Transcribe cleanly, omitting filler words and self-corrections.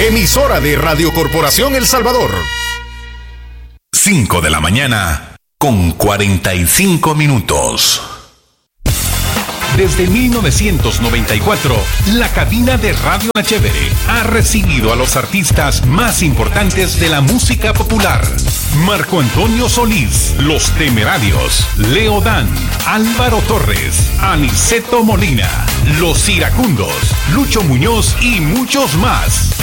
emisora de Radio Corporación El Salvador. 5 de la mañana con 45 minutos. Desde 1994, la cabina de Radio La Chévere ha recibido a los artistas más importantes de la música popular. Marco Antonio Solís, Los Temerarios, Leo Dan, Álvaro Torres, Aniceto Molina, Los Iracundos, Lucho Muñoz y muchos más.